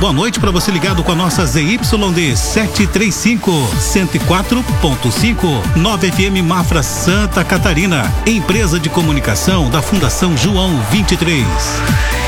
boa noite para você ligado com a nossa ZYD 735, 104.5, 9 FM Mafra Santa Catarina, empresa de comunicação da Fundação João 23.